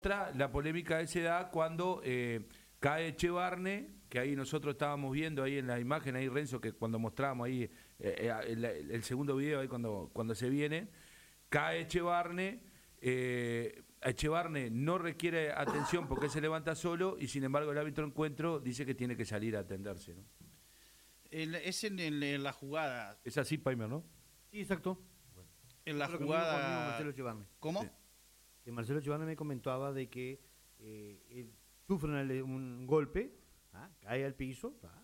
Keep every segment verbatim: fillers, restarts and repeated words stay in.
La polémica se da cuando eh, cae Echevarne, que ahí nosotros estábamos viendo ahí en la imagen, ahí Renzo, que cuando mostrábamos ahí eh, el, el segundo video, ahí cuando, cuando se viene, cae Echevarne, eh, Echevarne no requiere atención porque él se levanta solo y sin embargo el árbitro de encuentro dice que tiene que salir a atenderse, ¿no? El, es en, el, en la jugada. Es así, Paimer, ¿no? Sí, exacto. Bueno. En la Creo jugada... Marcelo Echevarne. ¿Cómo? Sí. Que Marcelo Echevarne me comentaba de que eh, él sufre un, un golpe, ¿ah? Cae al piso, ¿ah?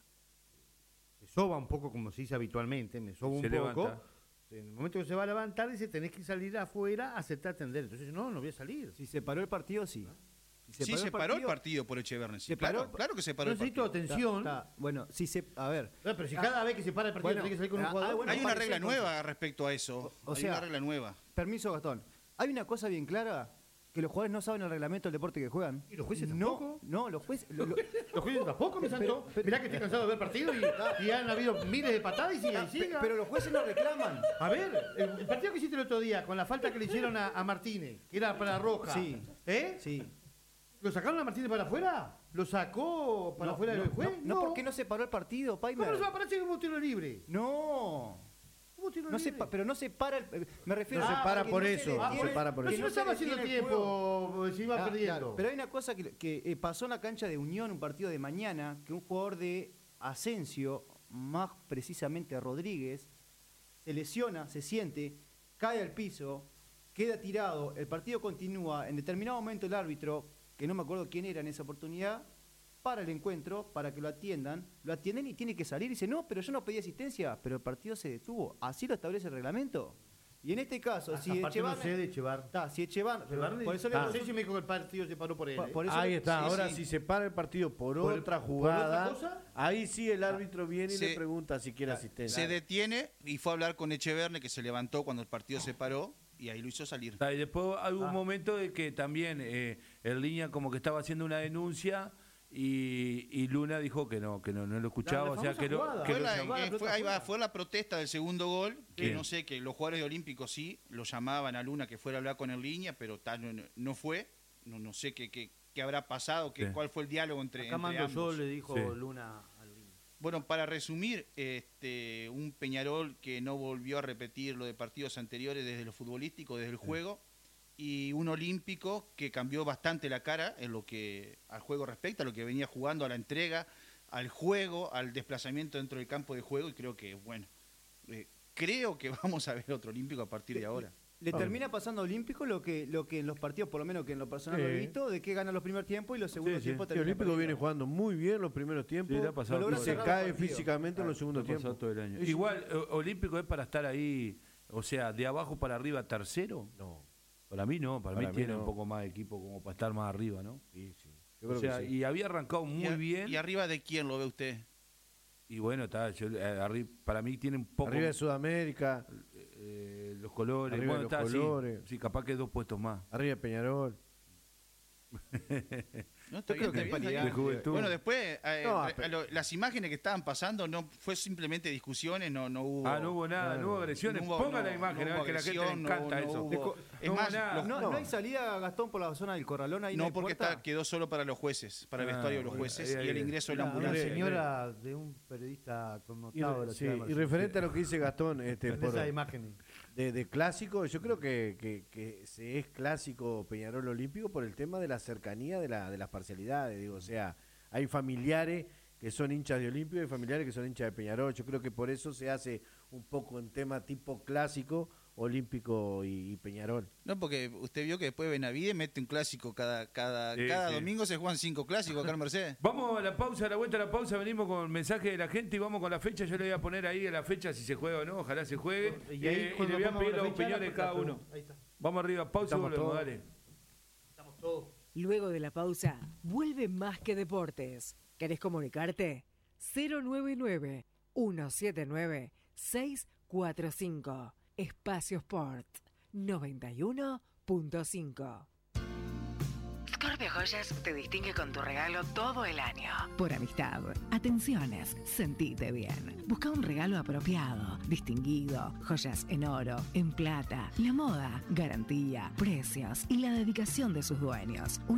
Se soba un poco como se dice habitualmente, me soba un se poco. Levanta. En el momento que se va a levantar dice, tenés que salir afuera a aceptar atender. Entonces, no, no voy a salir. Si se paró el partido, sí. Si se sí, paró se el paró partido, el partido por Echeverri. Sí, claro, paró, claro que se paró no el partido. Necesito atención. Ta, ta, bueno, si se... A ver. No, pero si ah, cada vez que se para el partido bueno, tiene que salir con un jugador. Ah, bueno, hay una regla nueva respecto a eso. O, o hay sea, una regla nueva. Permiso, Gastón. Hay una cosa bien clara, que los jugadores no saben el reglamento del deporte que juegan. ¿Y los jueces tampoco? No, no los jueces... Lo, lo, los jueces tampoco, me santo. Mirá que estoy cansado de ver partidos y, y han habido miles de patadas y sigue, y sigue. Pero los jueces no reclaman. A ver, el, el partido que hiciste el otro día, con la falta que le hicieron a, a Martínez, que era para Roja. Sí. ¿Eh? Sí. ¿Lo sacaron a Martínez para afuera? ¿Lo sacó para no, afuera no, del juez? No, no, no, porque no se paró el partido, Paimer. ¿Cómo no se va a parar si hubo tiro libre? No. ¿Cómo tiro no libre? Se pa, pero no se para, el, me refiero no a... se para por no eso, se ah, se para por no eso. No se estaba haciendo tiempo, se iba ah, perdiendo. Claro, pero hay una cosa que, que eh, pasó en la cancha de Unión, un partido de mañana, que un jugador de Asensio, más precisamente Rodríguez, se lesiona, se siente, cae al piso, queda tirado, el partido continúa, en determinado momento el árbitro, que no me acuerdo quién era en esa oportunidad, para el encuentro, para que lo atiendan, lo atienden y tiene que salir y dice, no, pero yo no pedí asistencia, pero el partido se detuvo, así lo establece el reglamento. Y en este caso, ah, si Echevarne... No sé de Echevarne. Está, si Echevarne... Por eso ah. le... No sé si me dijo que el partido se paró por él. Por, ¿eh? por eso ahí le... está, sí, ahora sí. Si se para el partido por, por otra jugada, ¿por otra ahí sí el árbitro viene y se, le pregunta si quiere asistencia. Se detiene y fue a hablar con Echeverri, que se levantó cuando el partido se paró, y ahí lo hizo salir. Ah, y después hubo ah. un momento de que también eh, el Línea como que estaba haciendo una denuncia y, y Luna dijo que no, que no, no lo escuchaba, o sea que, lo, que fue, lo la, eh, fue, ahí va, fue la protesta del segundo gol, que Bien. no sé, que los jugadores de Olímpicos sí lo llamaban a Luna que fuera a hablar con el Línea, pero tal no, no fue, no, no sé qué, qué, qué habrá pasado, qué, cuál fue el diálogo entre, Acá entre Mando ambos. Sol le dijo sí. Luna al Línea. Bueno, para resumir, este, un Peñarol que no volvió a repetir lo de partidos anteriores desde lo futbolístico, desde el juego, y un Olímpico que cambió bastante la cara en lo que al juego respecta, a lo que venía jugando, a la entrega, al juego, al desplazamiento dentro del campo de juego, y creo que, bueno, eh, creo que vamos a ver otro Olímpico a partir de ahora. Le termina pasando a Olímpico lo que, lo que en los partidos, por lo menos que en lo personal sí. lo he visto, de que gana los primeros tiempos y los segundos sí, tiempos sí. termina El Olímpico perdiendo. viene jugando muy bien los primeros tiempos sí, pasado, y se cae físicamente ah, en los segundos tiempos. Todo el año. Igual, Olímpico es para estar ahí, o sea, de abajo para arriba, tercero. No. Para mí no, para, para mí, mí tiene no. un poco más de equipo como para estar más arriba, ¿no? Sí, sí. Yo creo o sea, que sí. y había arrancado muy ¿Y a, bien. ¿Y arriba de quién lo ve usted? Y bueno, está, yo, eh, arriba, para mí tiene un poco... Arriba de Sudamérica. Eh, los colores. Arriba bueno, de los está, colores. Sí, sí, capaz que dos puestos más. Arriba de Peñarol. No, está bien, está bien, de juventud. Bueno, después eh, no, eh, pero... las imágenes que estaban pasando no fue simplemente discusiones, no, no hubo. Ah, no hubo nada, no, no hubo agresiones. No hubo, Ponga no, la imagen, no a ver que la gente le encanta no, eso. No hubo, es no más, nada, los, no, no hay salida, Gastón, por la zona del corralón ahí. No, porque está, quedó solo para los jueces, para el ah, vestuario de los jueces ahí, ahí, y el ingreso de la ambulancia. Una señora de un periodista connotado de la sí, ciudad de y referente a lo que dice Gastón, este, por, esa imagen. De, de clásico, yo creo que, que, que se es clásico Peñarol Olímpico por el tema de la cercanía de, la, de las parcialidades, digo, o sea, hay familiares que son hinchas de Olímpico y familiares que son hinchas de Peñarol, yo creo que por eso se hace un poco en tema tipo clásico, Olímpico y, y Peñarol. No, porque usted vio que después Benavides mete un clásico cada cada, sí, cada sí. domingo se juegan cinco clásicos acá en Mercedes. Vamos a la pausa, a la vuelta a la pausa, venimos con el mensaje de la gente y vamos con la fecha. Yo le voy a poner ahí a la fecha si se juega o no, ojalá se juegue. Y, ahí, eh, y le voy a pedir las opiniones de cada uno. Ahí está. Vamos arriba, pausa y volvemos, dale. Estamos todos. Luego de la pausa, vuelve Más que Deportes. ¿Querés comunicarte? cero nueve nueve, uno siete nueve, seis cuatro cinco. Espacio Sport noventa y uno punto cinco. Scorpio Joyas te distingue con tu regalo todo el año. Por amistad, atenciones, sentite bien. Busca un regalo apropiado, distinguido, joyas en oro, en plata, la moda, garantía, precios y la dedicación de sus dueños.